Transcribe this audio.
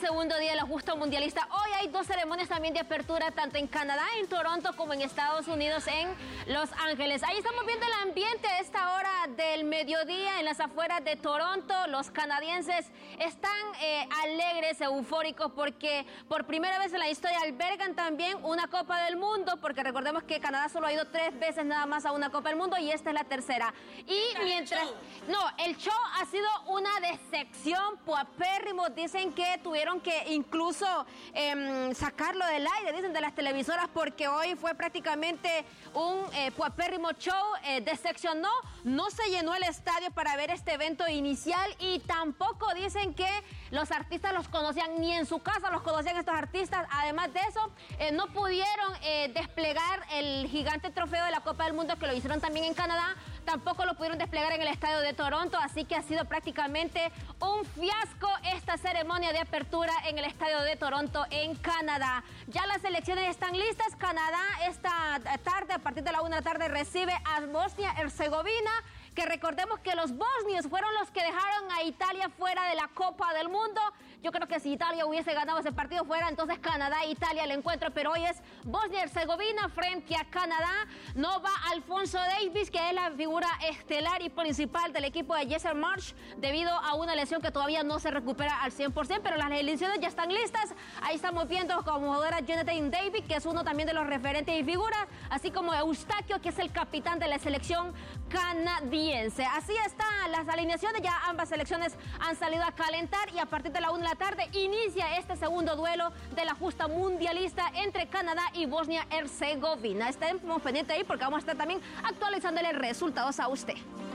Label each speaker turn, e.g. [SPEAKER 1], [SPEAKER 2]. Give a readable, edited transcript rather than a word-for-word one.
[SPEAKER 1] segundo día de la justa mundialista. Hoy hay dos ceremonias también de apertura, tanto en Canadá, en Toronto, como en Estados Unidos, en Los Ángeles. Ahí estamos viendo el ambiente a esta hora del mediodía en las afueras de Toronto. Los canadienses están alegres, eufóricos, porque por primera vez en la historia albergan también una Copa del Mundo, porque recordemos que Canadá solo ha ido 3 veces nada más a una Copa del Mundo y esta es la tercera. Y mientras... No, el show ha sido una decepción, puapérrimo. Dicen que tuvieron que incluso sacarlo del aire, dicen, de las televisoras, porque hoy fue prácticamente un puapérrimo show. Decepcionó, no se llenó el estadio para ver este evento inicial y tampoco dicen que los artistas los conocían, ni en su casa los conocían estos artistas. Además de eso, no pudieron desplegar el gigante trofeo de la Copa del Mundo, que lo hicieron también en Canadá. Tampoco lo pudieron desplegar en el estadio de Toronto, así que ha sido prácticamente un fiasco esta ceremonia de apertura en el estadio de Toronto en Canadá. Ya las elecciones están listas. Canadá esta tarde, a partir de la 1 de la tarde, recibe a Bosnia-Herzegovina, que recordemos que los bosnios fueron los que dejaron a Italia fuera de la Copa del Mundo. Yo creo que si Italia hubiese ganado ese partido fuera entonces Canadá e Italia el encuentro, pero hoy es Bosnia-Herzegovina frente a Canadá. No va Alfonso Davies, que es la figura estelar y principal del equipo de Jesse Marsh, debido a una lesión que todavía no se recupera al 100%, pero las elecciones ya están listas. Ahí estamos viendo como jugadora Jonathan David, que es uno también de los referentes y figuras, así como Eustaquio, que es el capitán de la selección canadiense. Así están las alineaciones, ya ambas selecciones han salido a calentar y a partir de la 1 de la tarde inicia este segundo duelo de la justa mundialista entre Canadá y Bosnia-Herzegovina. Estemos pendientes ahí porque vamos a estar también actualizándole resultados a usted.